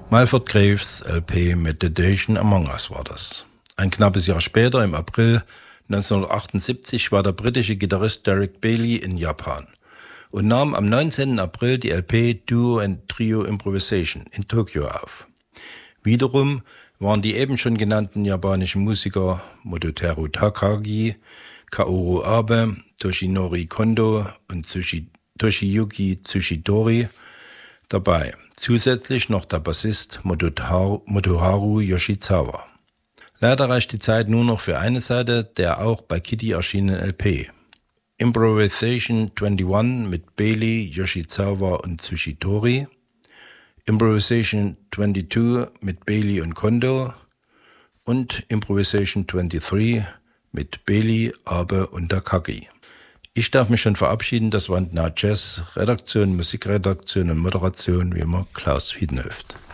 Malford Graves LP Meditation Among Us war das. Ein knappes Jahr später, im April 1978, war der britische Gitarrist Derek Bailey in Japan und nahm am 19. April die LP Duo and Trio Improvisation in Tokio auf. Wiederum waren die eben schon genannten japanischen Musiker Mototeru Takagi, Kaoru Abe, Toshinori Kondo und Toshiyuki Tsuchidori dabei. Zusätzlich noch der Bassist Motoharu Yoshizawa. Leider reicht die Zeit nur noch für eine Seite der auch bei Kitty erschienenen LP. Improvisation 21 mit Bailey, Yoshizawa und Tsuchidori. Improvisation 22 mit Bailey und Kondo. Und Improvisation 23 mit Bailey, Abe und Takagi. Ich darf mich schon verabschieden, das war Now Jazz, Redaktion, Musikredaktion und Moderation, wie immer Klaus Wiedenhöft.